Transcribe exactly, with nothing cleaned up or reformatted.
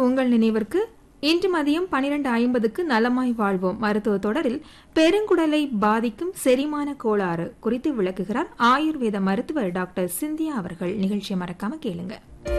உங்கள் நினைவிற்கு இன்று மதியம் பனிரெண்டு ஐம்பதுக்கு நலமாய் வாழ்வோம் மருத்துவ தொடரில் பெருங்குடலை பாதிக்கும் செரிமான கோளாறு குறித்து விளக்குகிறார் ஆயுர்வேத மருத்துவர் டாக்டர் சிந்தியா அவர்கள். நிகழ்ச்சியை மறக்காம கேளுங்க.